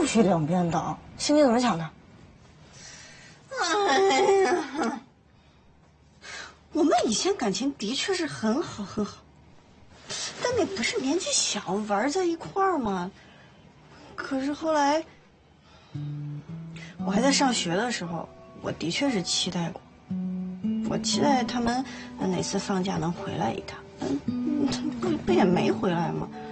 许两边倒，心机怎么抢的？ 哎呀，我们以前感情的确是很好很好，但那不是年纪小玩在一块儿吗？可是后来，我还在上学的时候，我的确是期待过，我期待他们哪次放假能回来一趟，不也没回来吗？